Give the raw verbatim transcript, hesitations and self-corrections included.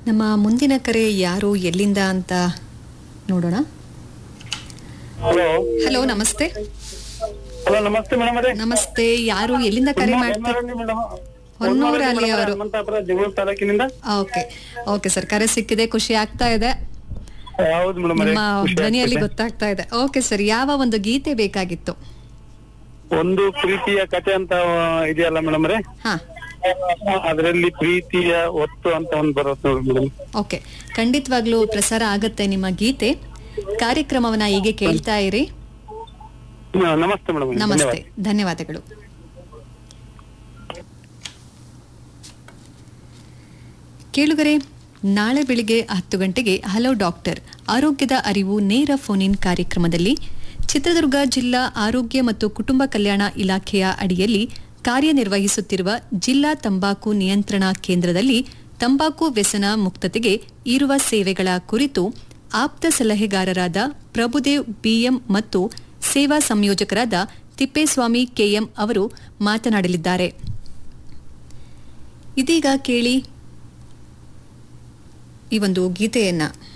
ನಮ್ಮ ಮುಂದಿನ ಕರೆ ಯಾರು ಎಲ್ಲಿಂದ ಅಂತ ನೋಡೋಣ. ಹಲೋ ಹಲೋ, ನಮಸ್ತೆ. ಹಲೋ ನಮಸ್ತೆ ಮೇಡಮ್ ಅವರೇ. ನಮಸ್ತೆ, ಯಾರು ಎಲ್ಲಿಂದ ಕರೆ ಮಾಡ್ತಾರೆ? ಹೊನ್ನೂರಲ್ಲಿ ಅವರು. ಹನುಮಂತಾಪುರ ಜಗಳೂರು ತಾಲೂಕಿನಿಂದ. ಓಕೆ ಓಕೆ ಸರ್, ಕರೆ ಸಿಕ್ಕಿದೆ, ಖುಷಿ ಆಗ್ತಾ ಇದೆ. ಹೌದು ಮೇಡಮ್ ಅವರೇ, ನಿಮ್ಮ ಖುಷಿ ಧ್ವನಿಯಲ್ಲಿ ಆಗ್ತಿದೆ. ಗೊತ್ತಾಗ್ತಾ ಇದೆ. ಓಕೆ ಸರ್, ಯಾವ ಒಂದು ಗೀತೆ ಬೇಕಾಗಿತ್ತು? ಒಂದು ಪ್ರೀತಿಯ ಕಥೆ ಅಂತ ಇದೆಯಲ್ಲ ಮೇಡಮ್ ಅವರೇ, ಹಾ, ಅದರಲ್ಲಿ ಪ್ರೀತಿಯ ಒತ್ತು ಅಂತ ಒಂದು ಬರುತ್ತೆ ನೋಡಿ ಮೇಡಮ್. ಓಕೆ, ಖಂಡಿತವಾಗ್ಲೂ ಪ್ರಸಾರ ಆಗತ್ತೆ ನಿಮ್ಮ ಗೀತೆ. ಕಾರ್ಯಕ್ರಮವನ್ನ ಹೀಗೆ ಕೇಳ್ತಾ ಇರಿ. ನಮಸ್ತೆ ಮೇಡಮ್. ನಮಸ್ತೆ, ಧನ್ಯವಾದಗಳು. ಕೇಳುಗರೆ, ನಾಳೆ ಬೆಳಿಗ್ಗೆ ಹತ್ತು ಗಂಟೆಗೆ ಹಲೋ ಡಾಕ್ಟರ್ ಆರೋಗ್ಯದ ಅರಿವು ನೇರ ಫೋನ್ ಇನ್ ಕಾರ್ಯಕ್ರಮದಲ್ಲಿ ಚಿತ್ರದುರ್ಗ ಜಿಲ್ಲಾ ಆರೋಗ್ಯ ಮತ್ತು ಕುಟುಂಬ ಕಲ್ಯಾಣ ಇಲಾಖೆಯ ಅಡಿಯಲ್ಲಿ ಕಾರ್ಯನಿರ್ವಹಿಸುತ್ತಿರುವ ಜಿಲ್ಲಾ ತಂಬಾಕು ನಿಯಂತ್ರಣ ಕೇಂದ್ರದಲ್ಲಿ ತಂಬಾಕು ವ್ಯಸನ ಮುಕ್ತತೆಗೆ ಇರುವ ಸೇವೆಗಳ ಕುರಿತು ಆಪ್ತ ಸಲಹೆಗಾರರಾದ ಪ್ರಭುದೇವ್ ಬಿಎಂ ಮತ್ತು ಸೇವಾ ಸಂಯೋಜಕರಾದ ತಿಪ್ಪೇಸ್ವಾಮಿ ಕೆಎಂ ಅವರು ಮಾತನಾಡಲಿದ್ದಾರೆ. ಇದೀಗ ಕೇಳಿ ಈ ಒಂದು ಗೀತೆಯನ್ನ.